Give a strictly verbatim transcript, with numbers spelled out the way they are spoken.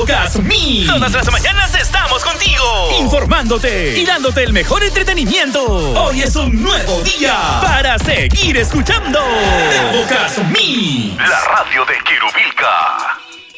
Podcast Me. Todas las mañanas estamos contigo, informándote y dándote el mejor entretenimiento. Hoy es un nuevo día para seguir escuchando Podcast Me, la radio de Quirubilca.